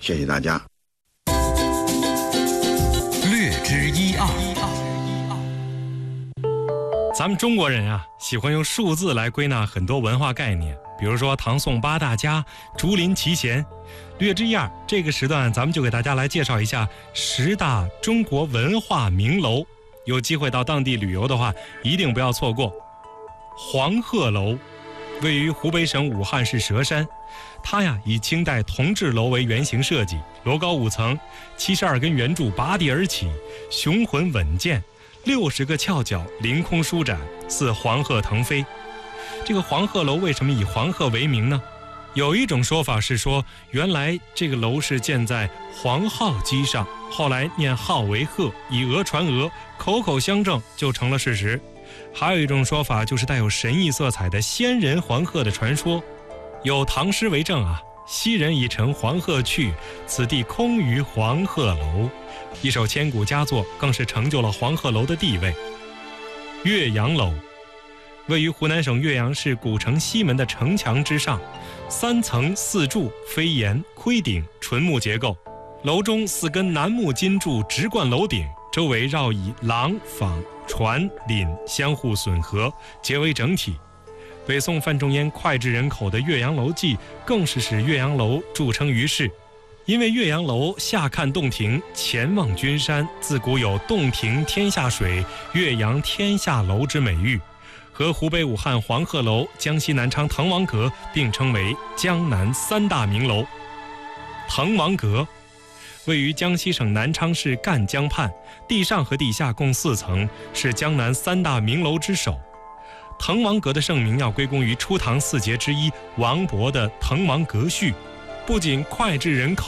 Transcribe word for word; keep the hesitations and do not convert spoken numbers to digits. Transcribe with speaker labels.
Speaker 1: 谢谢大家。
Speaker 2: 略知一二。
Speaker 3: 咱们中国人啊，喜欢用数字来归纳很多文化概念，比如说唐宋八大家、竹林七贤。略知一二，这个时段咱们就给大家来介绍一下十大中国文化名楼。有机会到当地旅游的话，一定不要错过。黄鹤楼位于湖北省武汉市佘山，它呀以清代同治楼为原型设计，楼高五层，七十二根圆柱拔地而起，雄浑稳健，六十个翘角凌空舒展，似黄鹤腾飞。这个黄鹤楼为什么以黄鹤为名呢？有一种说法是说，原来这个楼是建在黄鹤基上，后来念号为鹤，以讹传讹，口口相证就成了事实。还有一种说法就是带有神异色彩的仙人黄鹤的传说，有唐诗为证啊，昔人已乘黄鹤去，此地空余黄鹤楼。一首千古佳作，更是成就了黄鹤楼的地位。岳阳楼位于湖南省岳阳市古城西门的城墙之上，三层四柱，飞檐盔顶，纯木结构。楼中四根楠木金柱直贯楼顶，周围绕以廊、坊、船、檩相互损合，结为整体。北宋范仲淹脍炙人口的《岳阳楼记》更是使岳阳楼著称于世。因为岳阳楼下看洞庭，前望君山，自古有洞庭天下水，岳阳天下楼之美誉，和湖北武汉黄鹤楼、江西南昌滕王阁并称为江南三大名楼。滕王阁位于江西省南昌市赣江畔，地上和地下共四层，是江南三大名楼之首。滕王阁的盛名要归功于初唐四杰之一王勃的《滕王阁序》，不仅脍炙人口，